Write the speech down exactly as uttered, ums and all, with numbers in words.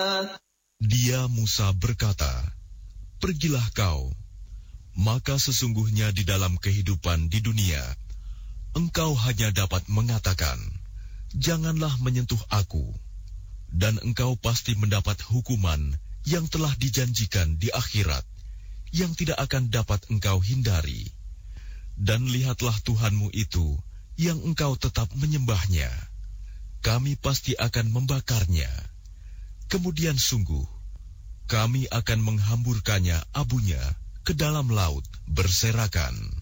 Dia Musa berkata, "Pergilah kau, maka sesungguhnya di dalam kehidupan di dunia, engkau hanya dapat mengatakan, 'Janganlah menyentuh aku,' dan engkau pasti mendapat hukuman yang telah dijanjikan di akhirat, yang tidak akan dapat engkau hindari. Dan lihatlah Tuhanmu itu, yang engkau tetap menyembahnya. Kami pasti akan membakarnya. Kemudian sungguh, kami akan menghamburkannya abunya ke dalam laut berserakan."